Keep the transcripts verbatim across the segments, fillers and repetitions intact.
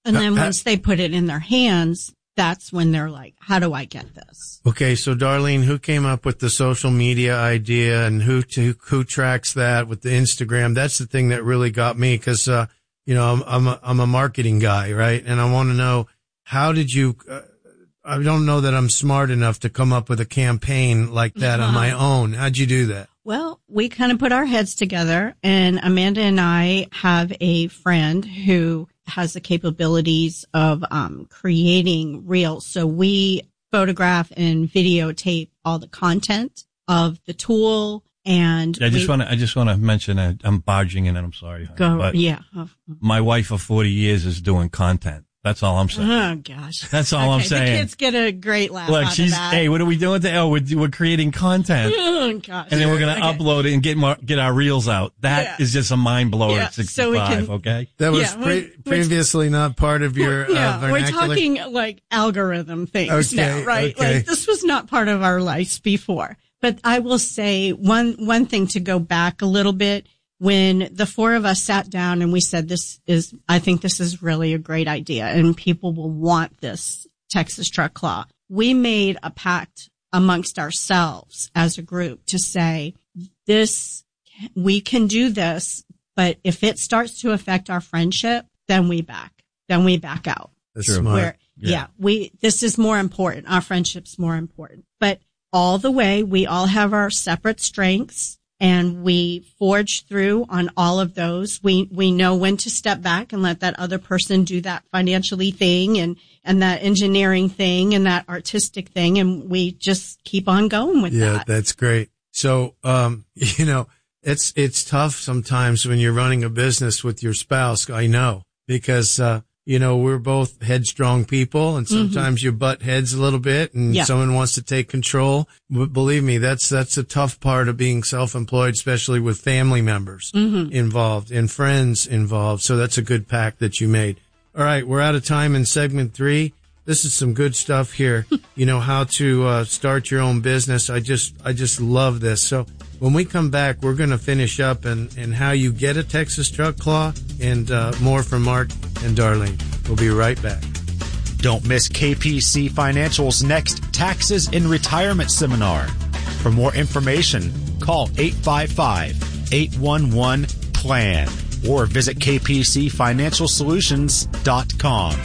And then Uh, once they put it in their hands, that's when they're like, how do I get this? Okay, so Darlene, who came up with the social media idea and who to, who tracks that with the Instagram? That's the thing that really got me because, uh, you know, I'm, I'm a, I'm a marketing guy, right? And I want to know, how did you, uh, I don't know that I'm smart enough to come up with a campaign like that on my own. How'd you do that? Well, we kind of put our heads together, and Amanda and I have a friend who has the capabilities of um, creating reels. So we photograph and videotape all the content of the tool. And I just want to, I just want to mention that I'm barging in and I'm sorry. Honey, go, but yeah. My wife of forty years is doing content. That's all I'm saying. Oh gosh. That's all okay, I'm saying. The kids get a great laugh Look, out she's, of that. hey, what are we doing today? Oh, we're, we're creating content. Oh gosh. And then we're going to okay. upload it and get more, get our reels out. That yeah. is just a mind blower yeah. at sixty-five, so we can, okay? That was yeah, pre- previously not part of your yeah, uh, vernacular? we're talking like algorithm things okay, now, right? Okay. Like this was not part of our lives before. But I will say one, one thing to go back a little bit. When the four of us sat down and we said, this is, I think this is really a great idea and people will want this Texas Truck Claw. We made a pact amongst ourselves as a group to say this, we can do this, but if it starts to affect our friendship, then we back, then we back out. That's Sure. smart. Where, Yeah. yeah, we, this is more important. Our friendship's more important, but all the way, we all have our separate strengths. And we forge through on all of those. We, we know when to step back and let that other person do that financially thing and, and that engineering thing and that artistic thing. And we just keep on going with yeah, that. Yeah, that's great. So, um, you know, it's, it's tough sometimes when you're running a business with your spouse. I know because, uh, you know, we're both headstrong people and sometimes mm-hmm. you butt heads a little bit and yeah. someone wants to take control. But believe me, that's, that's a tough part of being self-employed, especially with family members mm-hmm. involved and friends involved. So that's a good pact that you made. All right. We're out of time in segment three. This is some good stuff here. You know, how to uh, start your own business. I just, I just love this. So when we come back, we're going to finish up and, and how you get a Texas Truck Claw and uh, more from Mark and Darlene. We'll be right back. Don't miss K P C Financial's next Taxes in Retirement Seminar. For more information, call eight five five, eight one one, P L A N or visit k p c financial solutions dot com.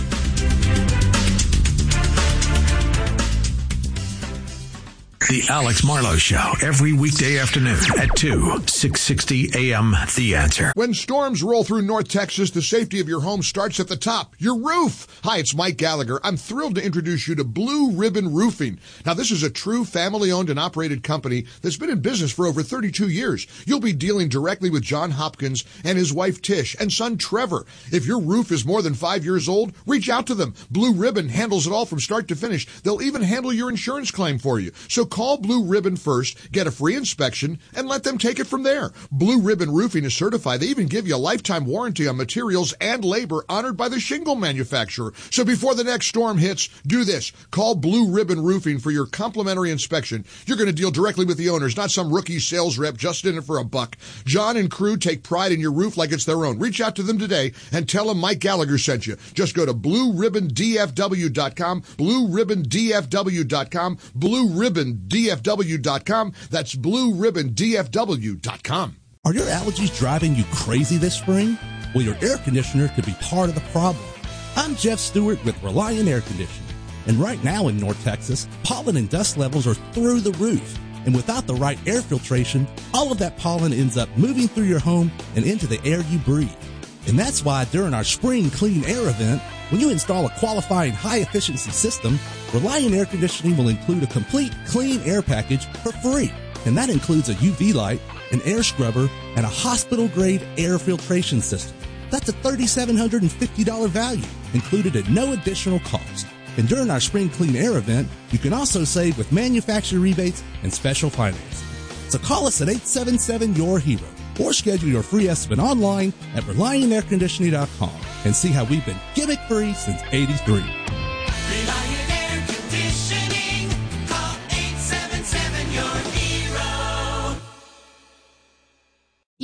The Alex Marlowe Show, every weekday afternoon at two, six sixty A M The Answer. When storms roll through North Texas, the safety of your home starts at the top, your roof. Hi, it's Mike Gallagher. I'm thrilled to introduce you to Blue Ribbon Roofing. Now, this is a true family-owned and operated company that's been in business for over thirty-two years. You'll be dealing directly with John Hopkins and his wife Tish and son Trevor. If your roof is more than five years old, reach out to them. Blue Ribbon handles it all from start to finish. They'll even handle your insurance claim for you. So call Blue Ribbon first, get a free inspection, and let them take it from there. Blue Ribbon Roofing is certified. They even give you a lifetime warranty on materials and labor honored by the shingle manufacturer. So before the next storm hits, do this. Call Blue Ribbon Roofing for your complimentary inspection. You're going to deal directly with the owners, not some rookie sales rep just in it for a buck. John and crew take pride in your roof like it's their own. Reach out to them today and tell them Mike Gallagher sent you. Just go to blue ribbon d f w dot com, blue ribbon d f w dot com, blue ribbon d f w dot com. That's blue ribbon d f w dot com. Are your allergies driving you crazy this spring? Well, your air conditioner could be part of the problem. I'm Jeff Stewart with Reliant Air Conditioning. And right now in North Texas, pollen and dust levels are through the roof. And without the right air filtration, all of that pollen ends up moving through your home and into the air you breathe. And that's why during our Spring Clean Air event, when you install a qualifying high-efficiency system, Reliant Air Conditioning will include a complete clean air package for free. And that includes a U V light, an air scrubber, and a hospital-grade air filtration system. That's a three thousand seven hundred fifty dollars value, included at no additional cost. And during our Spring Clean Air event, you can also save with manufacturer rebates and special financing. So call us at eight seven seven, Y O U R hero or schedule your free estimate online at reliant air conditioning dot com and see how we've been gimmick-free since eighty-three. Reliant Air Conditioning. Call eight seven seven, Y O U R hero. You may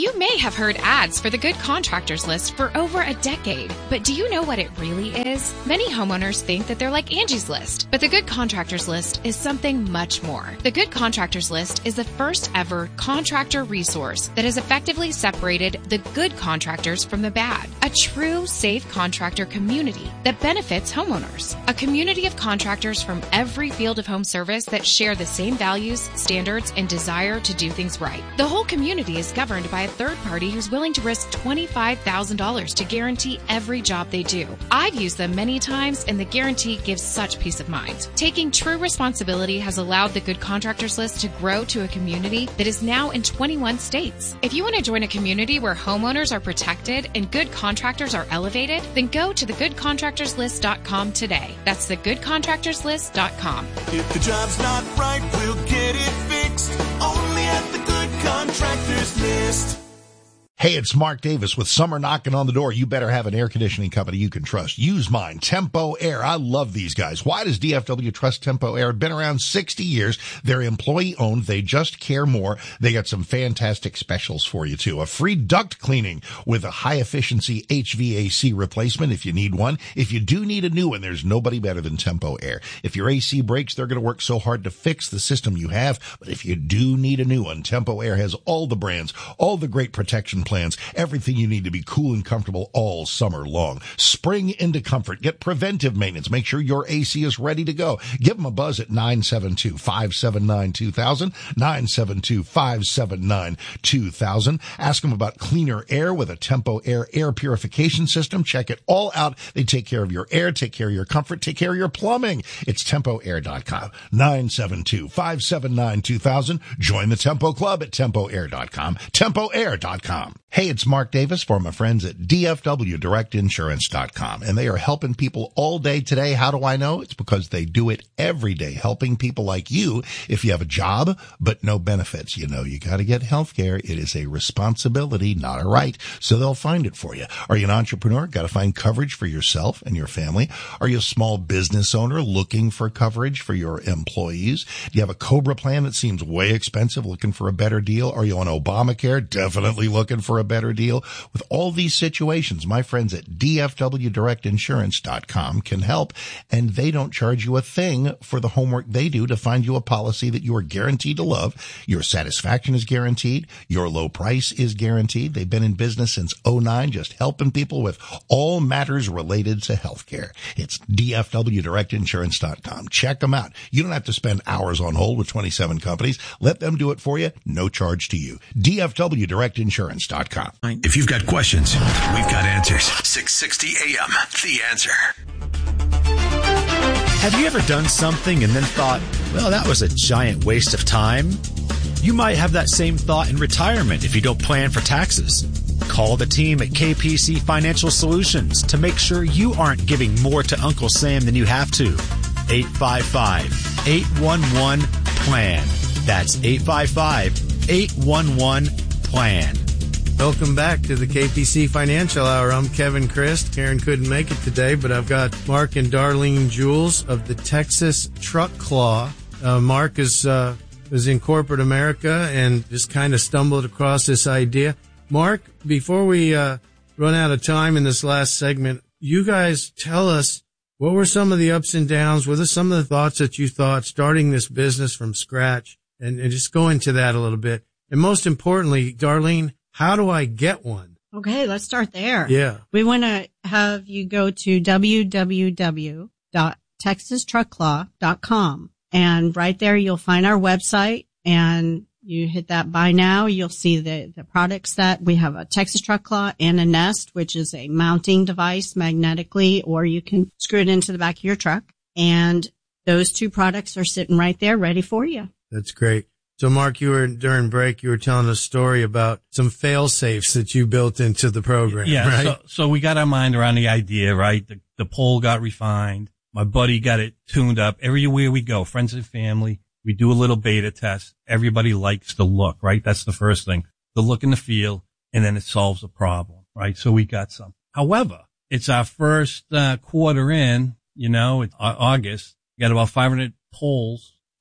have heard ads for the Good Contractors List for over a decade, but do you know what it really is? Many homeowners think that they're like Angie's List, but the Good Contractors List is something much more. The Good Contractors List is the first ever contractor resource that has effectively separated the good contractors from the bad. A true, safe contractor community that benefits homeowners. A community of contractors from every field of home service that share the same values, standards, and desire to do things right. The whole community is governed by a third party who's willing to risk twenty-five thousand dollars to guarantee every job they do. I've used them many times, and the guarantee gives such peace of mind. Taking true responsibility has allowed the Good Contractors List to grow to a community that is now in twenty-one states. If you want to join a community where homeowners are protected and good contractors are elevated, then go to the good contractors list dot com today. That's the good contractors list dot com. If the job's not right, we'll get it fixed. Only at the Good Contractors List. Hey, it's Mark Davis with summer knocking on the door. You better have an air conditioning company you can trust. Use mine, Tempo Air. I love these guys. Why does D F W trust Tempo Air? Been around sixty years. They're employee owned. They just care more. They got some fantastic specials for you too. A free duct cleaning with a high efficiency H V A C replacement if you need one. If you do need a new one, there's nobody better than Tempo Air. If your A C breaks, they're going to work so hard to fix the system you have. But if you do need a new one, Tempo Air has all the brands, all the great protection plans, everything you need to be cool and comfortable all summer long. Spring into comfort. Get preventive maintenance. Make sure your A C is ready to go. Give them a buzz at nine seven two, five seven nine, two thousand, nine seven two, five seven nine, two thousand. Ask them about cleaner air with a Tempo Air air purification system. Check it all out. They take care of your air, take care of your comfort, take care of your plumbing. It's tempo air dot com. nine seven two, five seven nine, two thousand. Join the Tempo Club at tempo air dot com. tempo air dot com. Hey, it's Mark Davis for my friends at D F W direct insurance dot com, and they are helping people all day today. How do I know? It's because they do it every day, helping people like you. If you have a job but no benefits, you know you got to get health care. It is a responsibility, not a right, so they'll find it for you. Are you an entrepreneur? Got to find coverage for yourself and your family. Are you a small business owner looking for coverage for your employees? Do you have a COBRA plan that seems way expensive, looking for a better deal? Are you on Obamacare? Definitely looking for a better deal. With all these situations, my friends at D F W direct insurance dot com can help, and they don't charge you a thing for the homework they do to find you a policy that you are guaranteed to love. Your satisfaction is guaranteed. Your low price is guaranteed. They've been in business since oh nine, just helping people with all matters related to healthcare. It's D F W direct insurance dot com. Check them out. You don't have to spend hours on hold with twenty-seven companies. Let them do it for you. No charge to you. D F W direct insurance dot com. If you've got questions, we've got answers. six sixty A M, The Answer. Have you ever done something and then thought, well, that was a giant waste of time? You might have that same thought in retirement if you don't plan for taxes. Call the team at K P C Financial Solutions to make sure you aren't giving more to Uncle Sam than you have to. eight five five, eight one one, PLAN. That's eight five five, eight one one, PLAN. Welcome back to the K P C Financial Hour. I'm Kevin Christ. Karen couldn't make it today, but I've got Mark and Darlene Jules of the Texas Truck Claw. Uh, Mark is, uh, is in corporate America and just kind of stumbled across this idea. Mark, before we, uh, run out of time in this last segment, you guys tell us what were some of the ups and downs? What are some of the thoughts that you thought starting this business from scratch? And, and just go into that a little bit. And most importantly, Darlene, how do I get one? Okay, let's start there. Yeah. We want to have you go to w w w dot texas truck claw dot com, and right there you'll find our website, and you hit that buy now. You'll see the, the products that we have: a Texas Truck Claw and a Nest, which is a mounting device magnetically, or you can screw it into the back of your truck. And those two products are sitting right there ready for you. That's great. So, Mark, you were during break, you were telling a story about some fail safes that you built into the program, yeah, right? So, so we got our mind around the idea, right? The, the pole got refined. My buddy got it tuned up. Everywhere we go, friends and family, we do a little beta test. Everybody likes the look, right? That's the first thing. The look and the feel, and then it solves a problem, right? So we got some. However, it's our first uh, quarter in, you know, it's August. We got about five hundred poles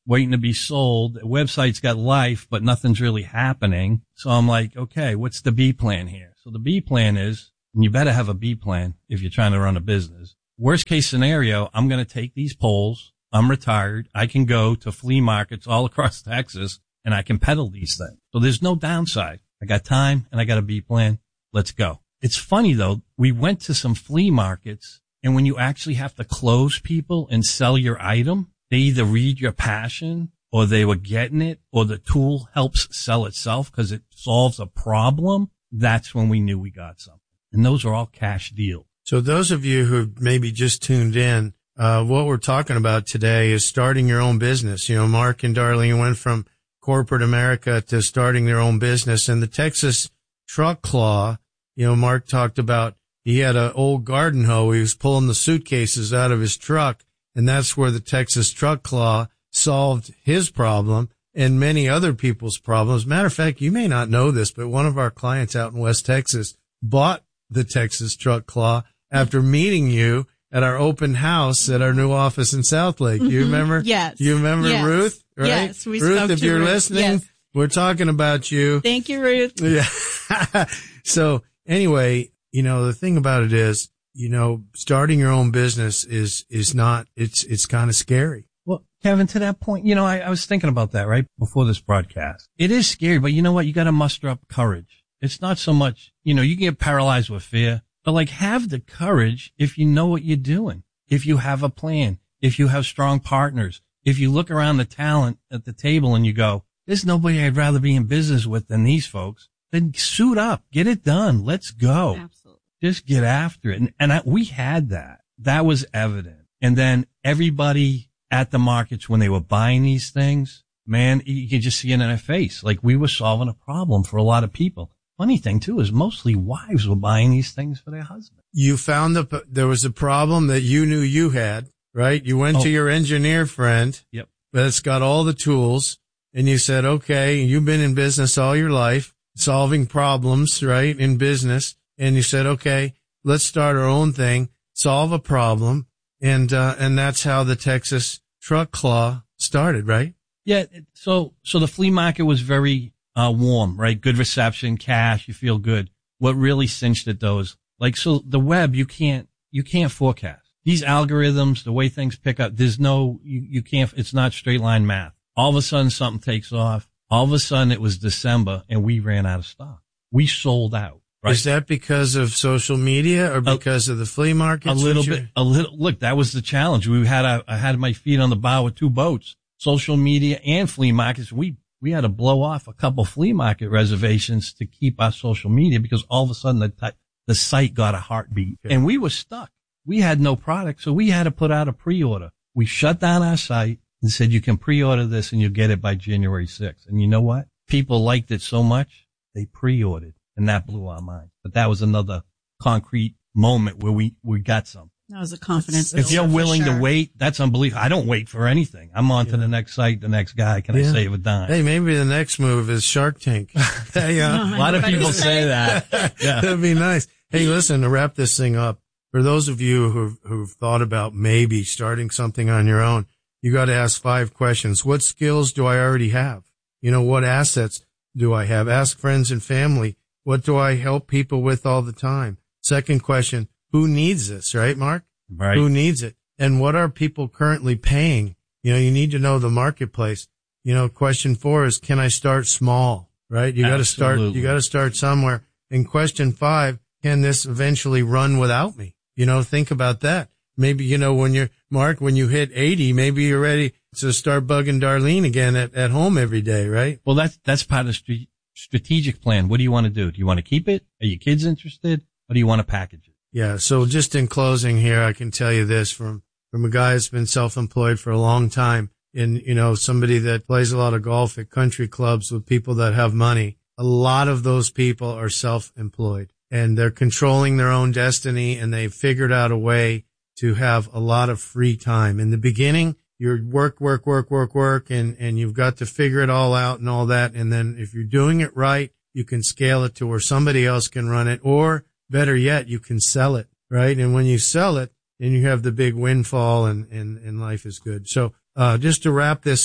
waiting to be sold. The website's got life, but nothing's really happening. So I'm like, okay, what's the B plan here? So the B plan is, and you better have a B plan if you're trying to run a business. Worst case scenario, I'm going to take these poles. I'm retired. I can go to flea markets all across Texas and I can peddle these things. So there's no downside. I got time and I got a B plan. Let's go. It's funny though. We went to some flea markets, and when you actually have to close people and sell your item, they either read your passion or they were getting it, or the tool helps sell itself because it solves a problem. That's when we knew we got something. And those are all cash deals. So those of you who maybe just tuned in, uh, what we're talking about today is starting your own business. You know, Mark and Darlene went from corporate America to starting their own business, and the Texas Truck Claw, you know, Mark talked about he had an old garden hoe. He was pulling the suitcases out of his truck, and that's where the Texas Truck Claw solved his problem and many other people's problems. Matter of fact, you may not know this, but one of our clients out in West Texas bought the Texas Truck Claw after meeting you at our open house at our new office in Southlake. Do you Mm-hmm. remember? Yes. You remember Yes. Ruth? Right? Yes, we Ruth, spoke if to you're Ruth. listening, Yes. we're talking about you. Thank you, Ruth. Yeah. So anyway, you know, the thing about it is, you know, starting your own business is, is not, it's, it's kind of scary. Well, Kevin, to that point, you know, I, I was thinking about that right before this broadcast. It is scary, but you know what? You got to muster up courage. It's not so much, you know, you can get paralyzed with fear, but like have the courage if you know what you're doing, if you have a plan, if you have strong partners, if you look around the talent at the table and you go, there's nobody I'd rather be in business with than these folks, then suit up, get it done. Let's go. Absolutely. Just get after it. And, and I, we had that. That was evident. And then everybody at the markets, when they were buying these things, man, you could just see it in their face. Like we were solving a problem for a lot of people. Funny thing too is mostly wives were buying these things for their husbands. You found the, there was a problem that you knew you had, right? You went Oh. to your engineer friend. Yep. That's got all the tools, and you said, okay, you've been in business all your life, solving problems, right, in business. And you said, okay, let's start our own thing, solve a problem. And, uh, and that's how the Texas Truck Claw started, right? Yeah. So, so the flea market was very, uh, warm, right? Good reception, cash, you feel good. What really cinched it though is like, so the web, you can't, you can't forecast these algorithms, the way things pick up. There's no, you, you can't, it's not straight line math. All of a sudden something takes off. All of a sudden it was December and we ran out of stock. We sold out. Right. Is that because of social media or because a, of the flea market? A little bit, a little, look, that was the challenge. We had, a, I had my feet on the bow with two boats, social media and flea markets. We, we had to blow off a couple flea market reservations to keep our social media because all of a sudden the, the site got a heartbeat okay. and we were stuck. We had no product. So we had to put out a pre-order. We shut down our site and said, you can pre-order this and you'll get it by January sixth. And you know what? People liked it so much, they pre-ordered. And that blew our mind. But that was another concrete moment where we, we got something. That was a confidence. If you're willing sure. to wait, that's unbelievable. I don't wait for anything. I'm on yeah. to the next site, the next guy. Can yeah. I save a dime? Hey, maybe the next move is Shark Tank. Hey, uh, a lot of people say that. Yeah. That'd be nice. Hey, listen, to wrap this thing up, for those of you who've, who've thought about maybe starting something on your own, you got to ask five questions. What skills do I already have? You know, what assets do I have? Ask friends and family. What do I help people with all the time? Second question, who needs this, right, Mark? Right. Who needs it? And what are people currently paying? You know, you need to know the marketplace. You know, question four is, can I start small, right? You got to start, you got to start somewhere. And question five, can this eventually run without me? You know, think about that. Maybe, you know, when you're, Mark, when you hit eighty, maybe you're ready to start bugging Darlene again at, at home every day, right? Well, that's, that's part of the street. Strategic plan. What do you want to do? Do you want to keep it? Are your kids interested? Or do you want to package it? Yeah. So just in closing here, I can tell you this from, from a guy that's been self-employed for a long time and, you know, somebody that plays a lot of golf at country clubs with people that have money. A lot of those people are self-employed and they're controlling their own destiny and they've figured out a way to have a lot of free time. In the beginning, you're work, work, work, work, work, and, and you've got to figure it all out and all that. And then if you're doing it right, you can scale it to where somebody else can run it, or better yet, you can sell it, right? And when you sell it, then you have the big windfall and, and, and life is good. So, uh, just to wrap this up,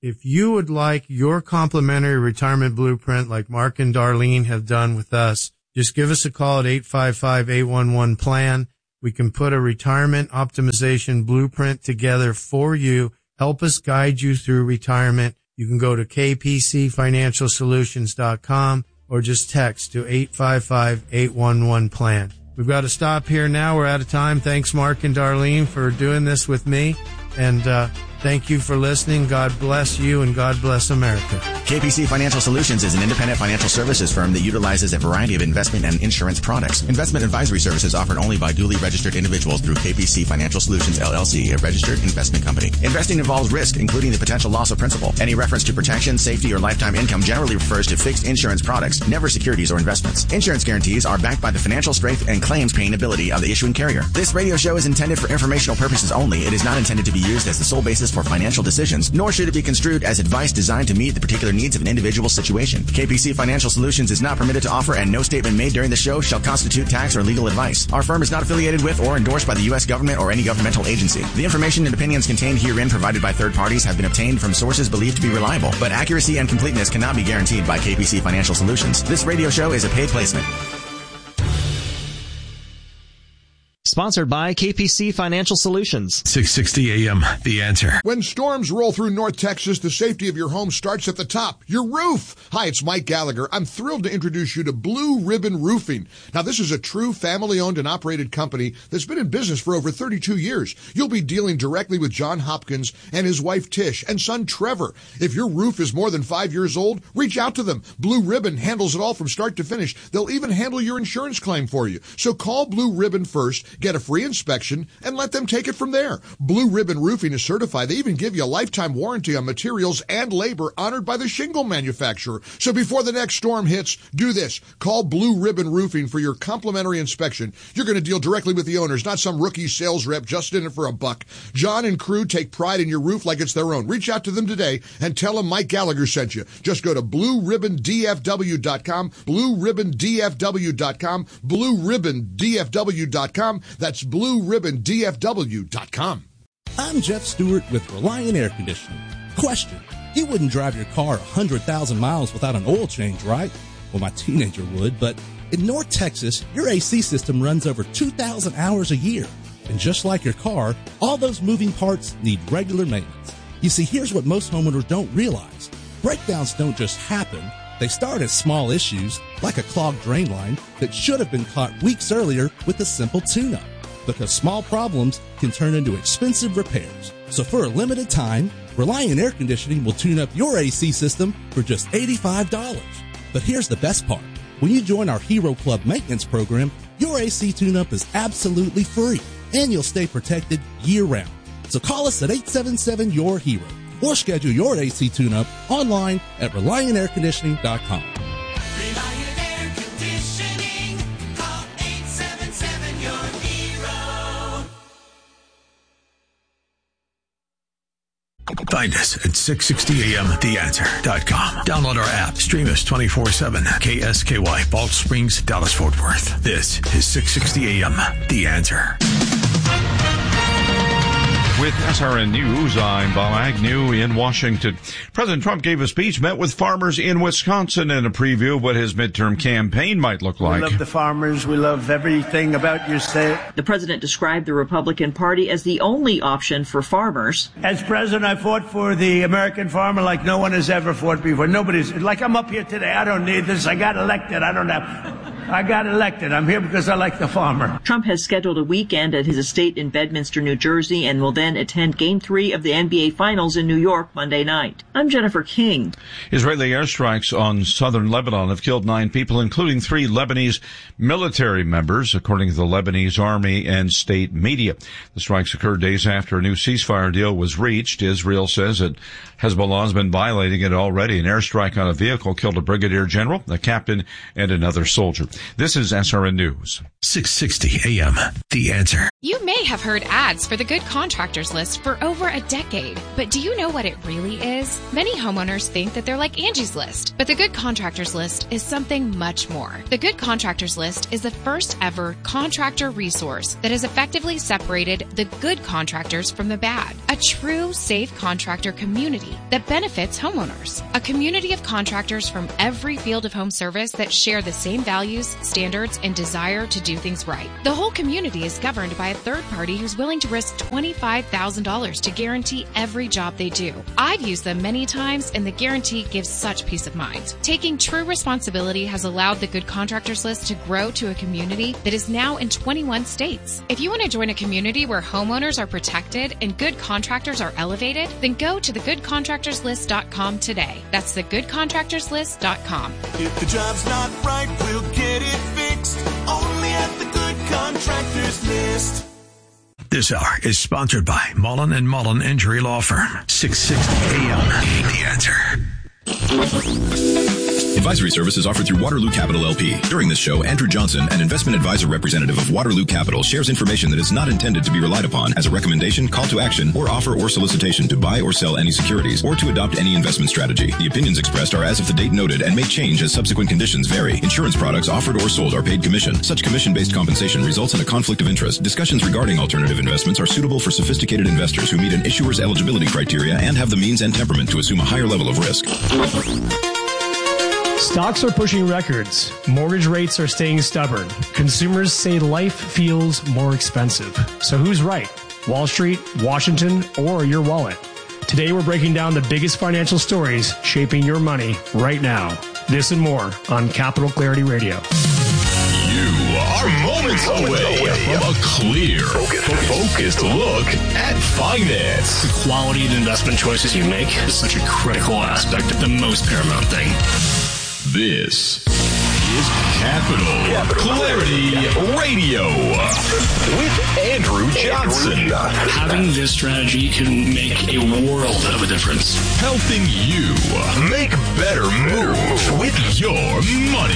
If you would like your complimentary retirement blueprint like Mark and Darlene have done with us, just give us a call at eight five five, eight one one, PLAN. We can put a retirement optimization blueprint together for you. Help us guide you through retirement. You can go to k p c financial solutions dot com or just text to eight five five, eight one one, PLAN. We've got to stop here now. We're out of time. Thanks, Mark and Darlene, for doing this with me. And uh thank you for listening. God bless you and God bless America. K P C Financial Solutions is an independent financial services firm that utilizes a variety of investment and insurance products. Investment advisory services offered only by duly registered individuals through K P C Financial Solutions, L L C, a registered investment company. Investing involves risk, including the potential loss of principal. Any reference to protection, safety, or lifetime income generally refers to fixed insurance products, never securities or investments. Insurance guarantees are backed by the financial strength and claims paying ability of the issuing carrier. This radio show is intended for informational purposes only. It is not intended to be used as the sole basis for financial decisions, nor should it be construed as advice designed to meet the particular needs of an individual situation. K P C Financial Solutions is not permitted to offer, and no statement made during the show shall constitute tax or legal advice. Our firm is not affiliated with or endorsed by the U S government or any governmental agency. The information and opinions contained herein provided by third parties have been obtained from sources believed to be reliable, but accuracy and completeness cannot be guaranteed by K P C Financial Solutions. This radio show is a paid placement. Sponsored by K P C Financial Solutions. six sixty A M, The Answer. When storms roll through North Texas, the safety of your home starts at the top, your roof. Hi, it's Mike Gallagher. I'm thrilled to introduce you to Blue Ribbon Roofing. Now, this is a true family-owned and operated company that's been in business for over thirty-two years. You'll be dealing directly with John Hopkins and his wife Tish and son Trevor. If your roof is more than five years old, reach out to them. Blue Ribbon handles it all from start to finish. They'll even handle your insurance claim for you. So call Blue Ribbon first, get a free inspection, and let them take it from there. Blue Ribbon Roofing is certified. They even give you a lifetime warranty on materials and labor honored by the shingle manufacturer. So before the next storm hits, do this. Call Blue Ribbon Roofing for your complimentary inspection. You're going to deal directly with the owners, not some rookie sales rep just in it for a buck. John and crew take pride in your roof like it's their own. Reach out to them today and tell them Mike Gallagher sent you. Just go to blue ribbon d f w dot com, blue ribbon d f w dot com, blue ribbon d f w dot com. That's blue ribbon d f w dot com. I'm Jeff Stewart with Reliant Air Conditioning. Question: you wouldn't drive your car one hundred thousand miles without an oil change, right? Well, my teenager would, but in North Texas, your A C system runs over two thousand hours a year. And just like your car, all those moving parts need regular maintenance. You see, here's what most homeowners don't realize. Breakdowns don't just happen. They start as small issues, like a clogged drain line that should have been caught weeks earlier with a simple tune-up. Because small problems can turn into expensive repairs. So for a limited time, Reliant Air Conditioning will tune up your A C system for just eighty-five dollars. But here's the best part. When you join our Hero Club maintenance program, your A C tune-up is absolutely free, and you'll stay protected year-round. So call us at eight seven seven, Y O U R hero or schedule your A C tune-up online at reliant air conditioning dot com. Find us at six sixty A M the answer dot com. Download our app. Stream us twenty-four seven. K S K Y, Balch Springs, Dallas, Fort Worth. This is six sixty A M The Answer. With S R N News, I'm Bob Agnew in Washington. President Trump gave a speech, met with farmers in Wisconsin, and a preview of what his midterm campaign might look like. We love the farmers. We love everything about your state. The president described the Republican Party as the only option for farmers. As president, I fought for the American farmer like no one has ever fought before. Nobody's, like I'm up here today. I don't need this. I got elected. I don't have... I got elected. I'm here because I like the farmer. Trump has scheduled a weekend at his estate in Bedminster, New Jersey, and will then attend Game three of the N B A Finals in New York Monday night. I'm Jennifer King. Israeli airstrikes on southern Lebanon have killed nine people, including three Lebanese military members, according to the Lebanese army and state media. The strikes occurred days after a new ceasefire deal was reached. Israel says that Hezbollah has been violating it already. An airstrike on a vehicle killed a brigadier general, a captain, and another soldier. This is S R N News. six sixty A M. The Answer. You may have heard ads for the Good Contractors List for over a decade, but do you know what it really is? Many homeowners think that they're like Angie's List, but the Good Contractors List is something much more. The Good Contractors List is the first ever contractor resource that has effectively separated the good contractors from the bad. A true, safe contractor community that benefits homeowners. A community of contractors from every field of home service that share the same values, standards, and desire to do things right. The whole community is governed by a third party who's willing to risk twenty-five thousand dollars to guarantee every job they do. I've used them many times, and the guarantee gives such peace of mind. Taking true responsibility has allowed the Good Contractors List to grow to a community that is now in twenty-one states. If you want to join a community where homeowners are protected and good contractors are elevated, then go to the good contractors list dot com today. That's the good contractors list dot com. If the job's not right, we'll get it fixed. Only at the Good Contractors List. This hour is sponsored by Mullen and Mullen Injury Law Firm. six sixty A M. The Answer. Advisory services offered through Waterloo Capital L P. During this show, Andrew Johnson, an investment advisor representative of Waterloo Capital, shares information that is not intended to be relied upon as a recommendation, call to action, or offer or solicitation to buy or sell any securities or to adopt any investment strategy. The opinions expressed are as of the date noted and may change as subsequent conditions vary. Insurance products offered or sold are paid commission. Such commission-based compensation results in a conflict of interest. Discussions regarding alternative investments are suitable for sophisticated investors who meet an issuer's eligibility criteria and have the means and temperament to assume a higher level of risk. Stocks are pushing records. Mortgage rates are staying stubborn. Consumers say life feels more expensive. So who's right? Wall Street, Washington, or your wallet? Today we're breaking down the biggest financial stories shaping your money right now. This and more on Capital Clarity Radio. You are moments away from a clear, focused look at finance. The quality of the investment choices you make is such a critical aspect of the most paramount thing. This is Capital, Capital Clarity Radio with Andrew Johnson. Having this strategy can make a world of a difference. Helping you make better moves with your money.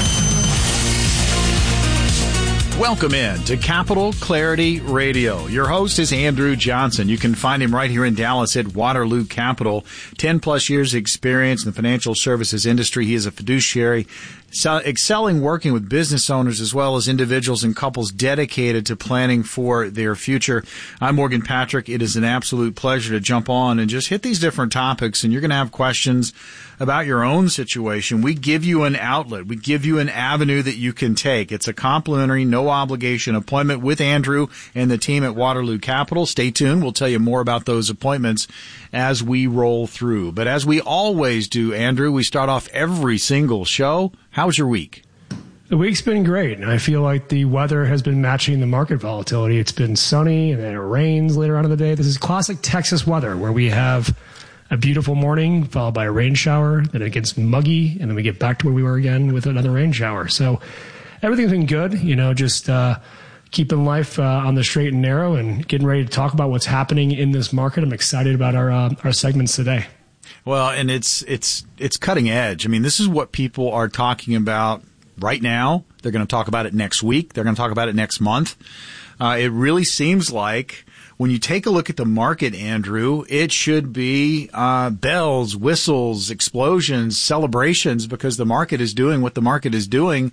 Welcome in to Capital Clarity Radio. Your host is Andrew Johnson. You can find him right here in Dallas at Waterloo Capital. Ten plus years experience in the financial services industry. He is a fiduciary, excelling working with business owners as well as individuals and couples dedicated to planning for their future. I'm Morgan Patrick. It is an absolute pleasure to jump on and just hit these different topics, and you're going to have questions about your own situation. We give you an outlet. We give you an avenue that you can take. It's a complimentary, no obligation appointment with Andrew and the team at Waterloo Capital. Stay tuned. We'll tell you more about those appointments as we roll through. But as we always do, Andrew, we start off every single show. How's your week? The week's been great, and I feel like the weather has been matching the market volatility. It's been sunny, and then it rains later on in the day. This is classic Texas weather, where we have a beautiful morning followed by a rain shower, then it gets muggy, and then we get back to where we were again with another rain shower. So everything's been good, you know, just uh, keeping life uh, on the straight and narrow and getting ready to talk about what's happening in this market. I'm excited about our uh, our segments today. Well, and it's it's it's cutting edge. I mean, this is what people are talking about right now. They're going to talk about it next week. They're going to talk about it next month. Uh, it really seems like when you take a look at the market, Andrew, it should be uh, bells, whistles, explosions, celebrations, because the market is doing what the market is doing.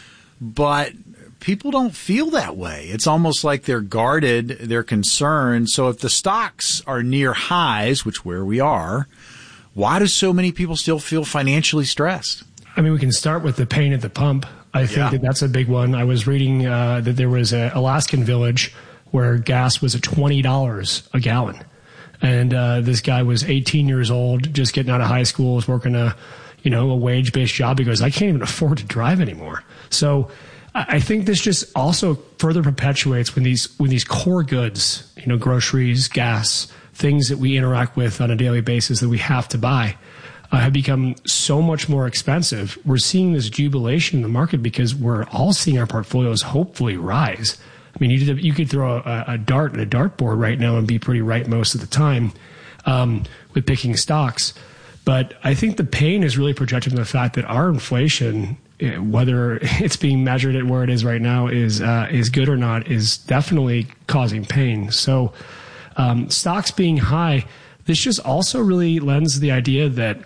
But people don't feel that way. It's almost like they're guarded, they're concerned. So if the stocks are near highs, which where we are, why do so many people still feel financially stressed? I mean, we can start with the pain at the pump. I think yeah. that that's a big one. I was reading uh, that there was an Alaskan village where gas was at twenty dollars a gallon. And uh, this guy was eighteen years old, just getting out of high school, was working a, you know, a wage-based job. He goes, I can't even afford to drive anymore. So I think this just also further perpetuates when these when these core goods, you know, groceries, gas, things that we interact with on a daily basis that we have to buy, uh, have become so much more expensive. We're seeing this jubilation in the market because we're all seeing our portfolios hopefully rise. I mean, you, did, you could throw a, a dart at a dartboard right now and be pretty right most of the time um, with picking stocks. But I think the pain is really projected in the fact that our inflation whether it's being measured at where it is right now is uh, is good or not is definitely causing pain. So um, stocks being high, this just also really lends the idea that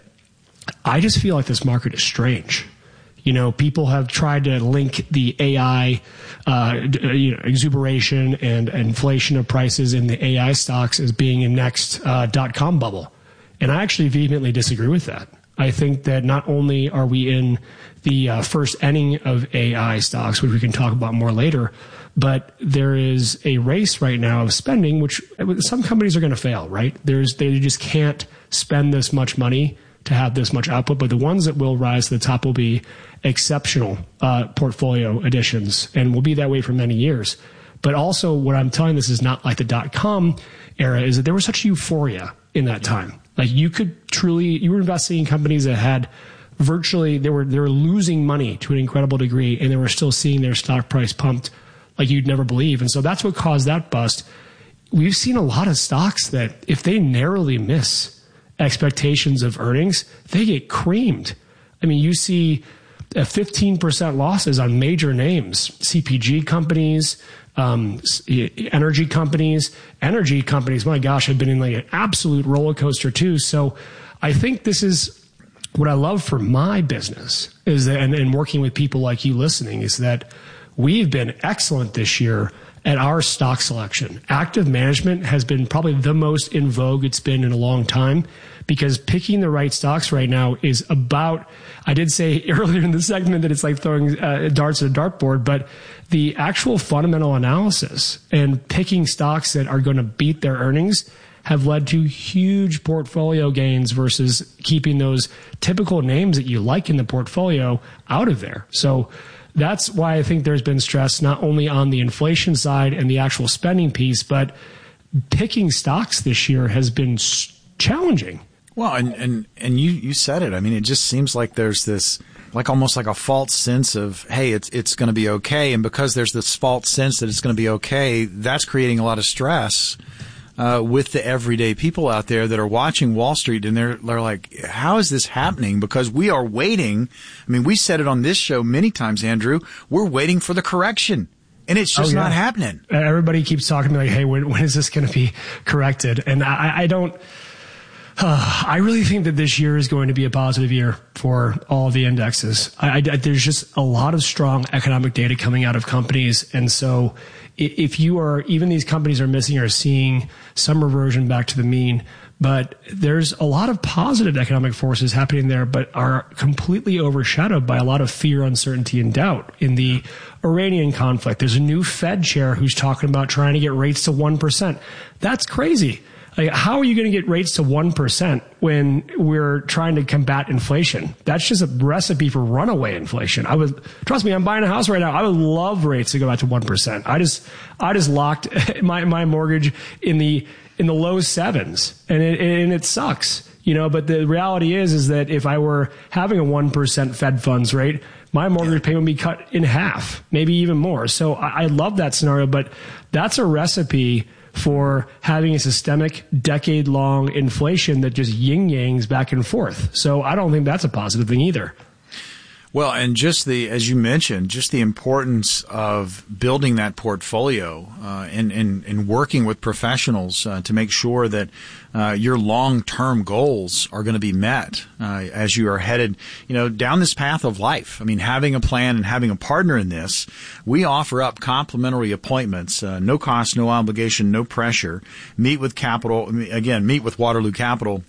I just feel like this market is strange. You know, people have tried to link the A I, uh, you know, exuberation and inflation of prices in the A I stocks as being a next uh, dot-com bubble. And I actually vehemently disagree with that. I think that not only are we in the uh, first inning of A I stocks, which we can talk about more later, but there is a race right now of spending, which some companies are going to fail, right? There's, they just can't spend this much money to have this much output, but the ones that will rise to the top will be exceptional uh, portfolio additions and will be that way for many years. But also what I'm telling this is not like the dot-com era, is that there was such euphoria in that time. Like you could truly, you were investing in companies that had virtually, they were, they were losing money to an incredible degree, and they were still seeing their stock price pumped like you'd never believe. And so that's what caused that bust. We've seen a lot of stocks that if they narrowly miss expectations of earnings, they get creamed. I mean, you see fifteen percent losses on major names, C P G companies, um, energy companies. Energy companies, my gosh, have been in like an absolute roller coaster too. So I think this is what I love for my business is that, and, and working with people like you listening, is that we've been excellent this year at our stock selection. Active management has been probably the most in vogue it's been in a long time, because picking the right stocks right now is about, I did say earlier in the segment that it's like throwing uh, darts at a dartboard, but the actual fundamental analysis and picking stocks that are going to beat their earnings have led to huge portfolio gains versus keeping those typical names that you like in the portfolio out of there. So that's why I think there's been stress not only on the inflation side and the actual spending piece, but picking stocks this year has been challenging. Well, and, and, and you, you said it. I mean, it just seems like there's this, like almost like a false sense of, hey, it's, it's going to be okay. And because there's this false sense that it's going to be okay, that's creating a lot of stress uh, with the everyday people out there that are watching Wall Street, and they're, they're like, how is this happening? Because we are waiting. I mean, we said it on this show many times, Andrew. We're waiting for the correction. And it's just oh, yeah. not happening. Everybody keeps talking to me like, hey, when, when is this going to be corrected? And I, I don't, uh, I really think that this year is going to be a positive year for all of the indexes. I, I, there's just a lot of strong economic data coming out of companies. And so if you are, even these companies are missing or seeing some reversion back to the mean, but there's a lot of positive economic forces happening there, but are completely overshadowed by a lot of fear, uncertainty, and doubt. In the Iranian conflict, there's a new Fed chair who's talking about trying to get rates to one percent. That's crazy. Like, how are you going to get rates to one percent when we're trying to combat inflation? That's just a recipe for runaway inflation. I would, trust me, I'm buying a house right now. I would love rates to go back to one percent. I just, I just locked my, my mortgage in the, in the low sevens, and it, and it sucks, you know, but the reality is, is that if I were having a one percent Fed funds rate, my mortgage payment would be cut in half, maybe even more. So I, I love that scenario, but that's a recipe for having a systemic decade-long inflation that just yin-yangs back and forth. So I don't think that's a positive thing either. Well, and just the, as you mentioned, just the importance of building that portfolio uh, and, and, and working with professionals uh, to make sure that uh, your long-term goals are going to be met uh, as you are headed, you know, down this path of life. I mean, having a plan and having a partner in this, we offer up complimentary appointments, uh, no cost, no obligation, no pressure. Meet with Capital, again, meet with Waterloo Capital.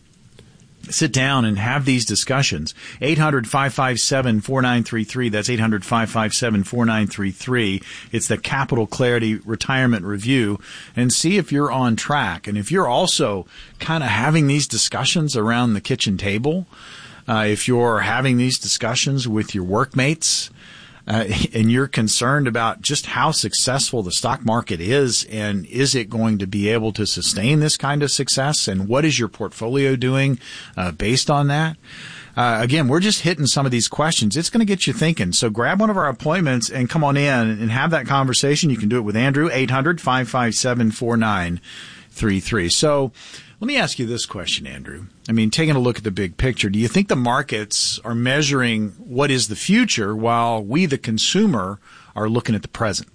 Sit down and have these discussions. eight hundred, five five seven, four nine three three. That's eight hundred, five five seven, four nine three three. It's the Capital Clarity Retirement Review, and see if you're on track. And if you're also kind of having these discussions around the kitchen table, uh, if you're having these discussions with your workmates, Uh, and you're concerned about just how successful the stock market is, and is it going to be able to sustain this kind of success, and what is your portfolio doing uh, based on that? Uh, again, we're just hitting some of these questions. It's going to get you thinking. So grab one of our appointments and come on in and have that conversation. You can do it with Andrew, eight hundred, five five seven, four nine three three. So let me ask you this question, Andrew. I mean, taking a look at the big picture, do you think the markets are measuring what is the future while we, the consumer, are looking at the present?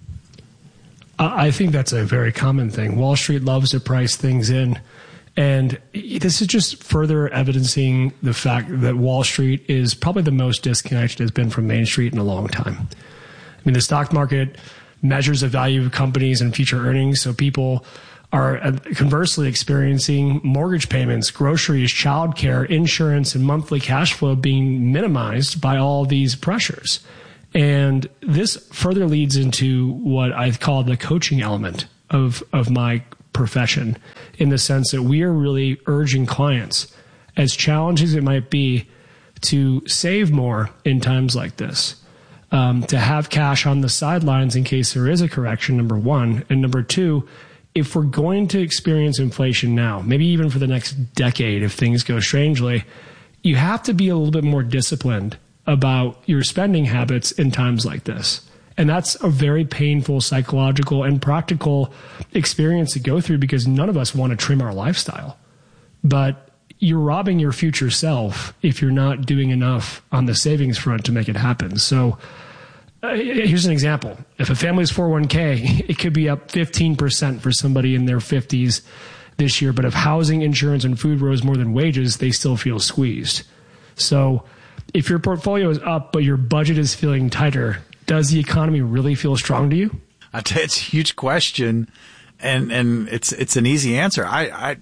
I think that's a very common thing. Wall Street loves to price things in. And this is just further evidencing the fact that Wall Street is probably the most disconnected it has been from Main Street in a long time. I mean, the stock market measures the value of companies and future earnings. So people are conversely experiencing mortgage payments, groceries, childcare, insurance, and monthly cash flow being minimized by all these pressures. And this further leads into what I call the coaching element of, of my profession, in the sense that we are really urging clients, as challenging as it might be, to save more in times like this, um, to have cash on the sidelines in case there is a correction, number one. And number two, if we're going to experience inflation now, maybe even for the next decade, if things go strangely, you have to be a little bit more disciplined about your spending habits in times like this. And that's a very painful psychological and practical experience to go through, because none of us want to trim our lifestyle. But you're robbing your future self if you're not doing enough on the savings front to make it happen. So uh, here's an example. If a family's four oh one k, it could be up fifteen percent for somebody in their fifties this year. But if housing, insurance, and food rose more than wages, they still feel squeezed. So if your portfolio is up, but your budget is feeling tighter, does the economy really feel strong to you? I tell you, it's a huge question, and and it's it's an easy answer. I, I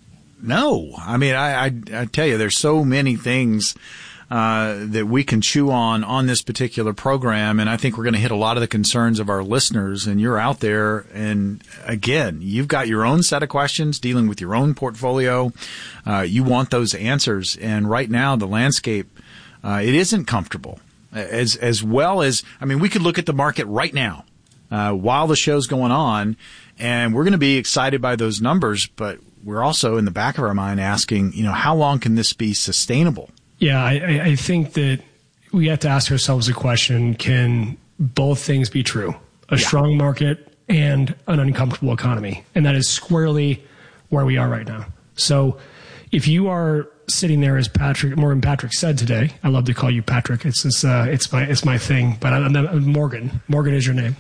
no. I mean, I, I I tell you, there's so many things uh, that we can chew on on this particular program, and I think we're going to hit a lot of the concerns of our listeners. And you're out there, and again, you've got your own set of questions dealing with your own portfolio. Uh, you want those answers, and right now, the landscape uh, it isn't comfortable. As as well as, I mean, we could look at the market right now uh, while the show's going on, and we're going to be excited by those numbers, but we're also in the back of our mind asking, you know, how long can this be sustainable? Yeah, I, I think that we have to ask ourselves a question: can both things be true? A yeah. strong market and an uncomfortable economy, and that is squarely where we are right now. So, if you are sitting there, as Patrick Morgan Patrick said today, I love to call you Patrick. It's it's, uh, it's my it's my thing, but I'm, I'm Morgan. Morgan is your name.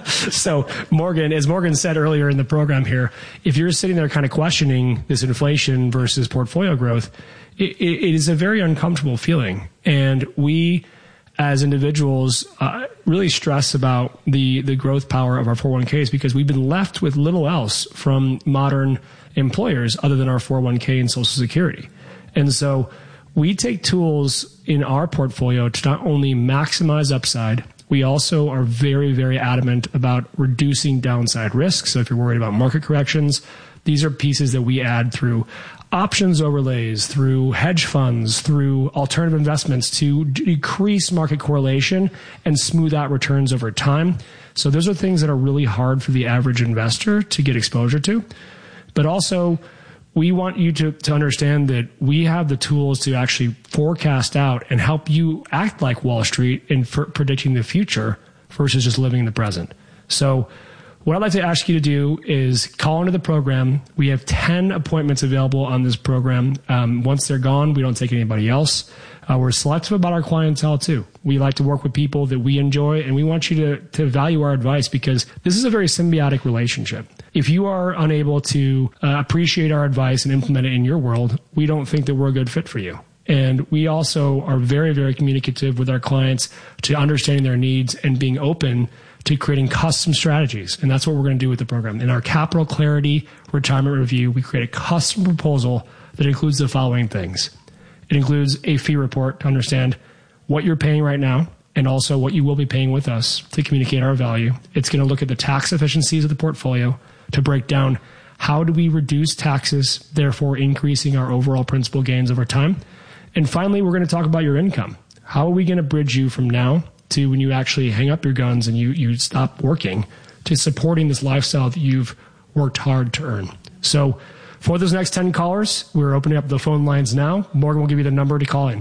So Morgan, as Morgan said earlier in the program here, if you're sitting there kind of questioning this inflation versus portfolio growth, it, it is a very uncomfortable feeling, and we, as individuals, uh, really stress about the the growth power of our four oh one k's, because we've been left with little else from modern employers other than our four oh one k and Social Security. And so we take tools in our portfolio to not only maximize upside, we also are very, very adamant about reducing downside risk. So if you're worried about market corrections, these are pieces that we add through options overlays, through hedge funds, through alternative investments to decrease market correlation and smooth out returns over time. So those are things that are really hard for the average investor to get exposure to. But also, we want you to, to understand that we have the tools to actually forecast out and help you act like Wall Street in for predicting the future versus just living in the present. So what I'd like to ask you to do is call into the program. We have ten appointments available on this program. Um, once they're gone, we don't take anybody else. Uh, we're selective about our clientele too. We like to work with people that we enjoy, and we want you to, to value our advice, because this is a very symbiotic relationship. If you are unable to uh, appreciate our advice and implement it in your world, we don't think that we're a good fit for you. And we also are very, very communicative with our clients to understanding their needs and being open to creating custom strategies. And that's what we're going to do with the program. In our Capital Clarity Retirement Review, we create a custom proposal that includes the following things. It includes a fee report to understand what you're paying right now and also what you will be paying with us to communicate our value. It's going to look at the tax efficiencies of the portfolio to break down how do we reduce taxes, therefore increasing our overall principal gains over time. And finally, we're going to talk about your income. How are we going to bridge you from now to when you actually hang up your guns and you, you stop working to supporting this lifestyle that you've worked hard to earn? So for those next ten callers, we're opening up the phone lines now. Morgan will give you the number to call in.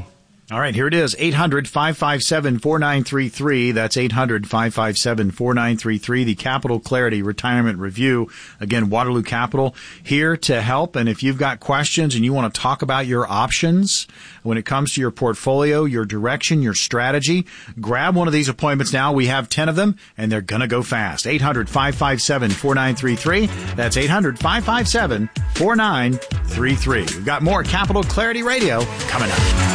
All right, here it is, eight hundred, five five seven, four nine three three. That's eight hundred, five five seven, four nine three three, the Capital Clarity Retirement Review. Again, Waterloo Capital here to help. And if you've got questions and you want to talk about your options when it comes to your portfolio, your direction, your strategy, grab one of these appointments now. We have ten of them, and they're going to go fast. eight hundred, five five seven, four nine three three. That's eight hundred, five five seven, four nine three three. We've got more Capital Clarity Radio coming up.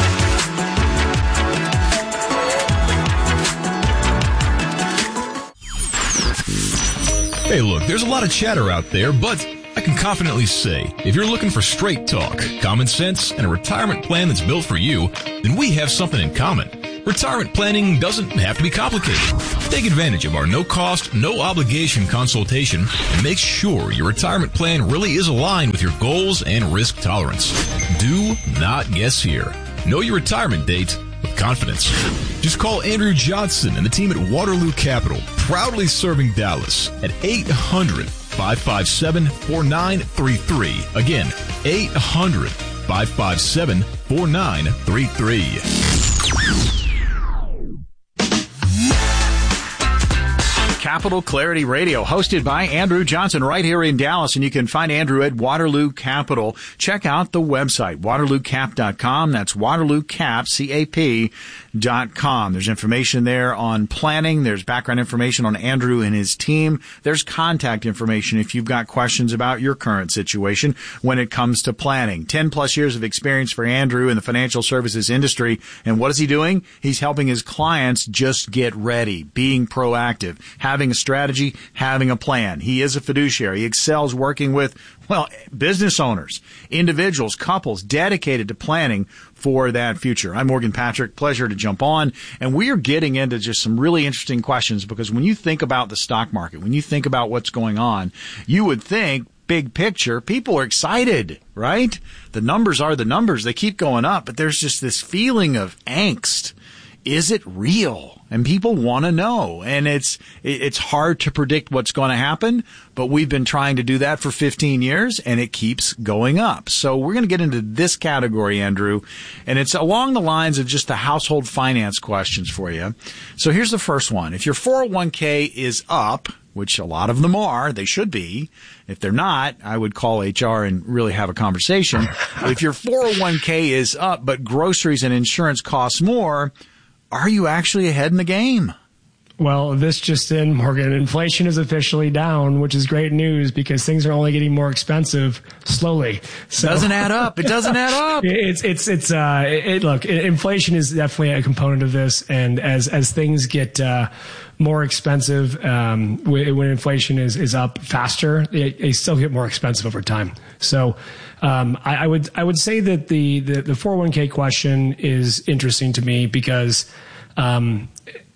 Hey, look, there's a lot of chatter out there, but I can confidently say, if you're looking for straight talk, common sense, and a retirement plan that's built for you, then we have something in common. Retirement planning doesn't have to be complicated. Take advantage of our no-cost, no-obligation consultation and make sure your retirement plan really is aligned with your goals and risk tolerance. Do not guess here. Know your retirement date with confidence. Just call Andrew Johnson and the team at Waterloo Capital, proudly serving Dallas, at eight hundred, five five seven, four nine three three. Again, eight hundred, five five seven, four nine three three. Capital Clarity Radio, hosted by Andrew Johnson right here in Dallas. And you can find Andrew at Waterloo Capital. Check out the website, waterloo cap dot com. That's Waterloo Cap, C A P, dot com. There's information there on planning. There's background information on Andrew and his team. There's contact information if you've got questions about your current situation when it comes to planning. Ten plus years of experience for Andrew in the financial services industry. And what is he doing? He's helping his clients just get ready, being proactive, having a strategy, having a plan. He is a fiduciary. He excels working with, well, business owners, individuals, couples dedicated to planning for that future. I'm Morgan Patrick. Pleasure to jump on. And we are getting into just some really interesting questions, because when you think about the stock market, when you think about what's going on, you would think big picture, people are excited, right? The numbers are the numbers. They keep going up, but there's just this feeling of angst. Is it real? And people want to know. And it's it's hard to predict what's going to happen, but we've been trying to do that for fifteen years, and it keeps going up. So we're going to get into this category, Andrew, and it's along the lines of just the household finance questions for you. So here's the first one. If your four oh one k is up, which a lot of them are, they should be. If they're not, I would call H R and really have a conversation. If your four oh one k is up, but groceries and insurance cost more, are you actually ahead in the game? Well, this just in, Morgan, inflation is officially down, which is great news because things are only getting more expensive slowly. So, doesn't add up. It doesn't add up. It's, it's, it's, uh, it, it, look, inflation is definitely a component of this. And as, as things get, uh, more expensive, um, when, when inflation is, is up faster, they, they still get more expensive over time. So, um, I, I would, I would say that the, the, the four oh one k question is interesting to me because, um,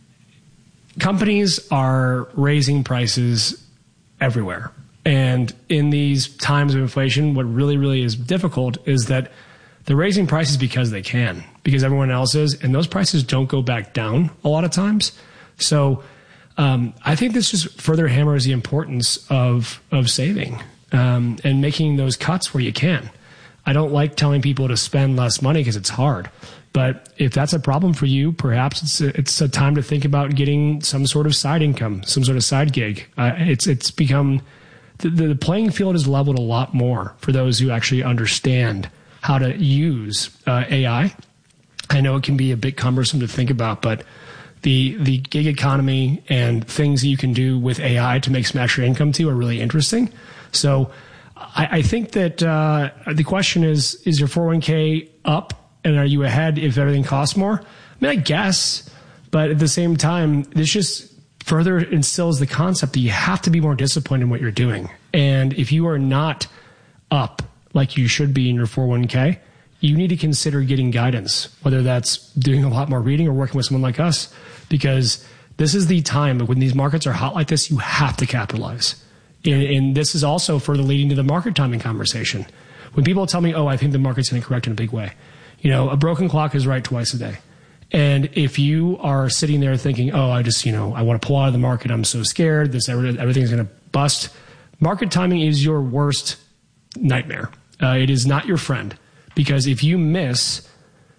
companies are raising prices everywhere. And in these times of inflation, what really, really is difficult is that they're raising prices because they can, because everyone else is, and those prices don't go back down a lot of times. So um, I think this just further hammers the importance of of saving um, and making those cuts where you can. I don't like telling people to spend less money because it's hard. But if that's a problem for you, perhaps it's a, it's a time to think about getting some sort of side income, some sort of side gig. Uh, it's it's become the, the playing field is leveled a lot more for those who actually understand how to use uh, A I. I know it can be a bit cumbersome to think about, but the the gig economy and things that you can do with A I to make some extra income too are really interesting. So I, I think that uh, the question is: is your four oh one k up? And are you ahead if everything costs more? I mean, I guess, but at the same time, this just further instills the concept that you have to be more disciplined in what you're doing. And if you are not up like you should be in your four oh one k, you need to consider getting guidance, whether that's doing a lot more reading or working with someone like us, because this is the time when these markets are hot like this, you have to capitalize. And, and this is also further leading to the market timing conversation. When people tell me, oh, I think the market's going to correct in a big way. You know, a broken clock is right twice a day. And if you are sitting there thinking, oh, I just, you know, I want to pull out of the market. I'm so scared. This, everything's going to bust. Market timing is your worst nightmare. Uh, it is not your friend, because if you miss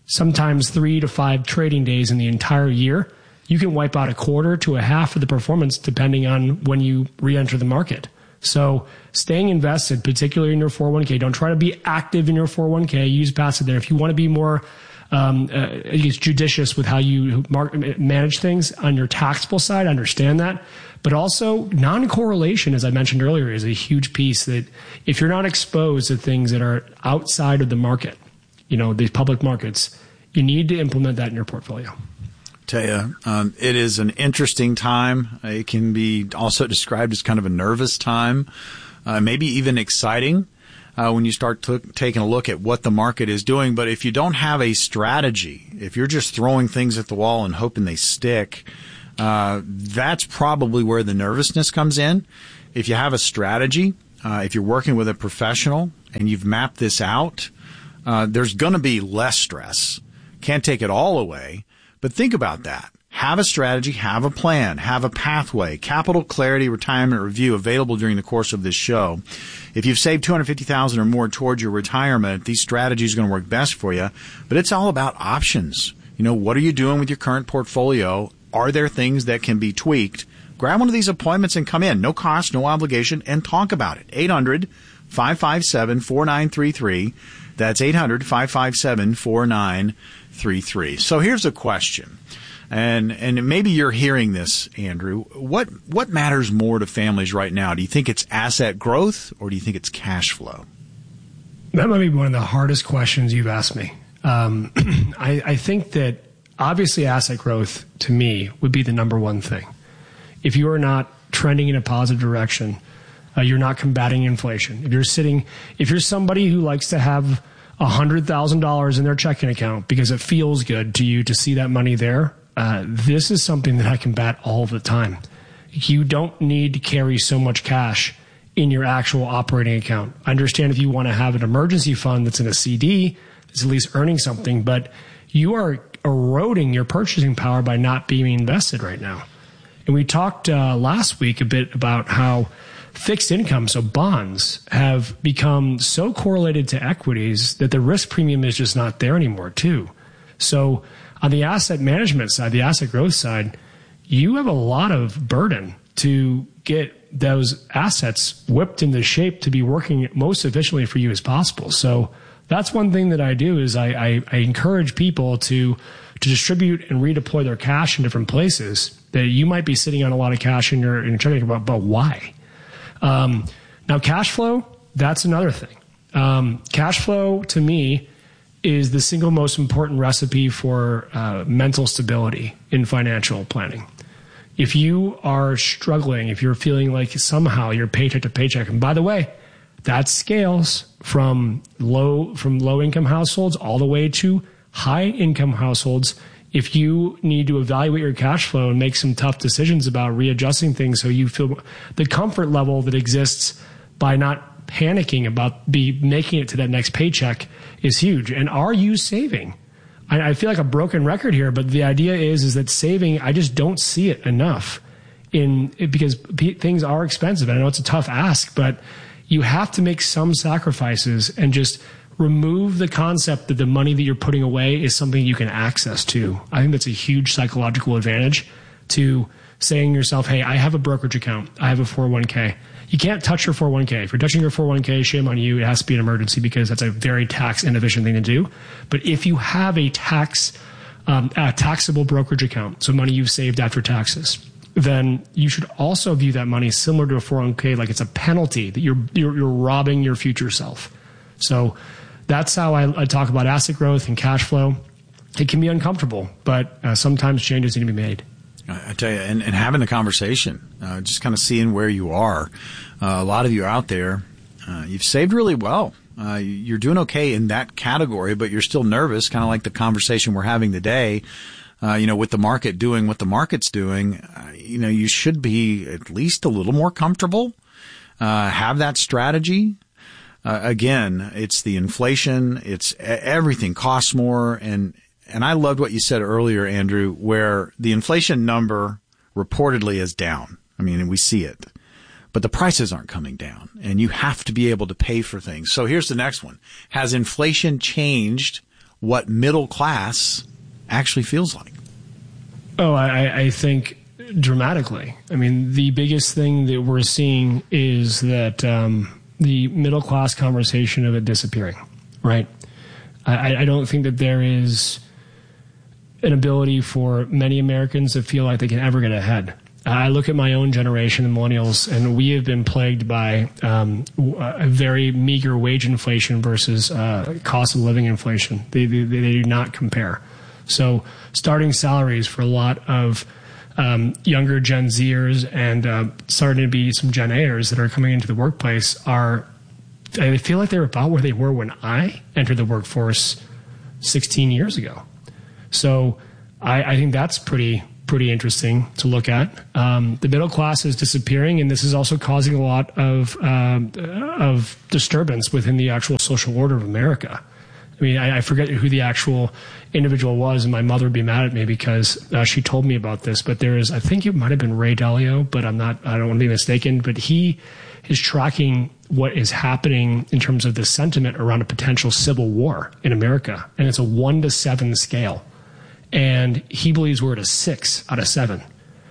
sometimes three to five trading days in the entire year, you can wipe out a quarter to a half of the performance depending on when you re-enter the market. So staying invested, particularly in your four oh one k, don't try to be active in your four oh one k. Use passive there. If you want to be more um, uh, judicious with how you mar- manage things on your taxable side, understand that. But also non-correlation, as I mentioned earlier, is a huge piece that if you're not exposed to things that are outside of the market, you know, these public markets, you need to implement that in your portfolio. Tell you, um, it is an interesting time. It can be also described as kind of a nervous time, uh, maybe even exciting uh, when you start t- taking a look at what the market is doing. But if you don't have a strategy, if you're just throwing things at the wall and hoping they stick, uh, that's probably where the nervousness comes in. If you have a strategy, uh, if you're working with a professional and you've mapped this out, uh, there's going to be less stress. Can't take it all away. But think about that. Have a strategy, have a plan, have a pathway. Capital Clarity Retirement Review available during the course of this show. If you've saved two hundred fifty thousand dollars or more towards your retirement, these strategies are going to work best for you. But it's all about options. You know, what are you doing with your current portfolio? Are there things that can be tweaked? Grab one of these appointments and come in. No cost, no obligation, and talk about it. eight hundred, five five seven, four nine three three. That's eight hundred, five five seven, four nine three three. So here's a question. And and maybe you're hearing this, Andrew. What what matters more to families right now? Do you think it's asset growth or do you think it's cash flow? That might be one of the hardest questions you've asked me. Um, I, I think that obviously asset growth to me would be the number one thing. If you are not trending in a positive direction, uh, you're not combating inflation. If you're sitting, if you're somebody who likes to have one hundred thousand dollars in their checking account because it feels good to you to see that money there, uh, this is something that I combat all the time. You don't need to carry so much cash in your actual operating account. I understand if you want to have an emergency fund that's in a C D, that's at least earning something, but you are eroding your purchasing power by not being invested right now. And we talked uh, last week a bit about how fixed income, so bonds, have become so correlated to equities that the risk premium is just not there anymore, too. So on the asset management side, the asset growth side, you have a lot of burden to get those assets whipped into shape to be working most efficiently for you as possible. So that's one thing that I do is I, I, I encourage people to to distribute and redeploy their cash in different places. That you might be sitting on a lot of cash in your in your checking account, but why? Um, now, cash flow, that's another thing. Um, cash flow, to me, is the single most important recipe for uh, mental stability in financial planning. If you are struggling, if you're feeling like somehow you're paycheck to paycheck, and by the way, that scales from low from low income households all the way to high income households. If you need to evaluate your cash flow and make some tough decisions about readjusting things so you feel the comfort level that exists by not panicking about be making it to that next paycheck is huge. And are you saving? I, I feel like a broken record here, but the idea is, is that saving, I just don't see it enough in it because p- things are expensive. And I know it's a tough ask, but you have to make some sacrifices and just remove the concept that the money that you're putting away is something you can access to. I think that's a huge psychological advantage to saying to yourself, hey, I have a brokerage account. I have a four oh one k. You can't touch your four oh one k. If you're touching your four oh one k, shame on you. It has to be an emergency because that's a very tax inefficient thing to do. But if you have a tax, um, a taxable brokerage account, so money you've saved after taxes, then you should also view that money similar to a four oh one k, like it's a penalty that you're you're, you're robbing your future self. So that's how I, I talk about asset growth and cash flow. It can be uncomfortable, but uh, sometimes changes need to be made. I tell you, and, and having the conversation, uh, just kind of seeing where you are. Uh, a lot of you out there, uh, you've saved really well. Uh, you're doing okay in that category, but you're still nervous, kind of like the conversation we're having today. Uh, you know, with the market doing what the market's doing, uh, you know, you should be at least a little more comfortable. Uh, have that strategy. Uh, again, it's the inflation. It's everything costs more. And, and I loved what you said earlier, Andrew, where the inflation number reportedly is down. I mean, we see it, but the prices aren't coming down and you have to be able to pay for things. So here's the next one. Has inflation changed what middle class actually feels like? Oh, I, I think dramatically. I mean, the biggest thing that we're seeing is that um, the middle class conversation of it disappearing, right? I, I don't think that there is an ability for many Americans to feel like they can ever get ahead. I look at my own generation, the millennials, and we have been plagued by um, a very meager wage inflation versus uh, cost of living inflation. They, they, they do not compare. So starting salaries for a lot of um, younger Gen Zers and uh, starting to be some Gen A'ers that are coming into the workplace are, I feel like they're about where they were when I entered the workforce sixteen years ago. So I, I think that's pretty pretty interesting to look at. Um, the middle class is disappearing, and this is also causing a lot of um, of disturbance within the actual social order of America. I mean, I, I forget who the actual individual was, and my mother would be mad at me because uh, she told me about this. But there is, I think it might have been Ray Dalio, but I'm not, I don't want to be mistaken. But he is tracking what is happening in terms of the sentiment around a potential civil war in America, and it's a one to seven scale. And he believes we're at a six out of seven.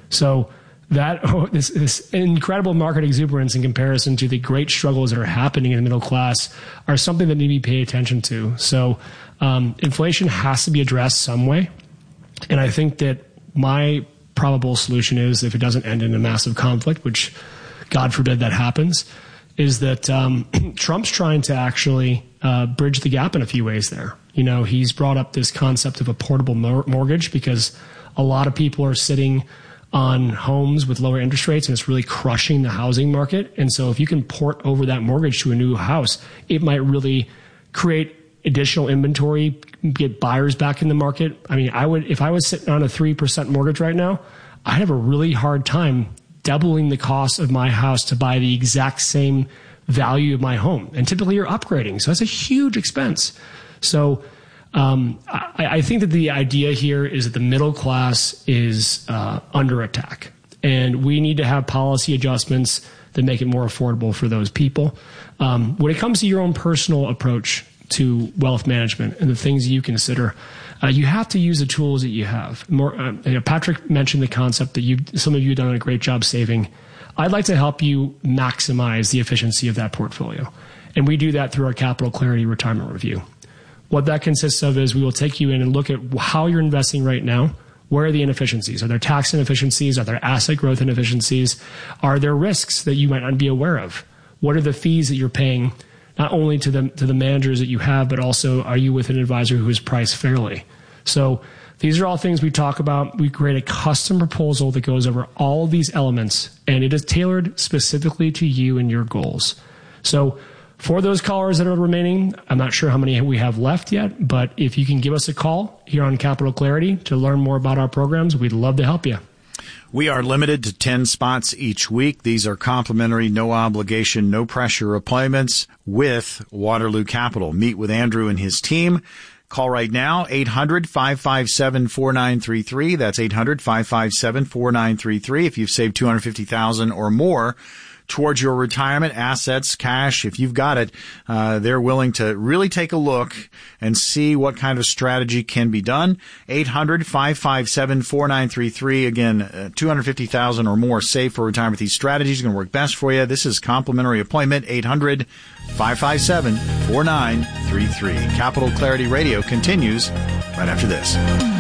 So that oh, this, this incredible market exuberance in comparison to the great struggles that are happening in the middle class are something that need to be paid attention to. So um, inflation has to be addressed some way. And I think that my probable solution is, if it doesn't end in a massive conflict, which God forbid that happens, is that um, Trump's trying to actually uh, bridge the gap in a few ways there. You know, he's brought up this concept of a portable mor- mortgage because a lot of people are sitting on homes with lower interest rates, and it's really crushing the housing market. And so if you can port over that mortgage to a new house, it might really create additional inventory, get buyers back in the market. I mean, I would, if I was sitting on a three percent mortgage right now, I'd have a really hard time doubling the cost of my house to buy the exact same value of my home. And typically you're upgrading. So that's a huge expense. So um, I, I think that the idea here is that the middle class is uh, under attack. And we need to have policy adjustments that make it more affordable for those people. Um, when it comes to your own personal approach to wealth management and the things you consider, uh, you have to use the tools that you have. More, uh, you know, Patrick mentioned the concept that you, some of you have done a great job saving. I'd like to help you maximize the efficiency of that portfolio. And we do that through our Capital Clarity Retirement Review. What that consists of is we will take you in and look at how you're investing right now. Where are the inefficiencies? Are there tax inefficiencies? Are there asset growth inefficiencies? Are there risks that you might not be aware of? What are the fees that you're paying, not only to the to the managers that you have, but also are you with an advisor who is priced fairly? So these are all things we talk about. We create a custom proposal that goes over all of these elements, and it is tailored specifically to you and your goals. So for those callers that are remaining, I'm not sure how many we have left yet, but if you can give us a call here on Capital Clarity to learn more about our programs, we'd love to help you. We are limited to ten spots each week. These are complimentary, no obligation, no pressure appointments with Waterloo Capital. Meet with Andrew and his team. Call right now, eight hundred, five five seven, four nine three three. That's eight hundred, five five seven, four nine three three. If you've saved two hundred fifty thousand dollars or more towards your retirement assets, cash, if you've got it, uh, they're willing to really take a look and see what kind of strategy can be done. eight hundred, five five seven, four nine three three. Again, uh, two hundred fifty thousand dollars or more saved for retirement. These strategies are going to work best for you. This is complimentary appointment, eight hundred, five five seven, four nine three three. Capital Clarity Radio continues right after this.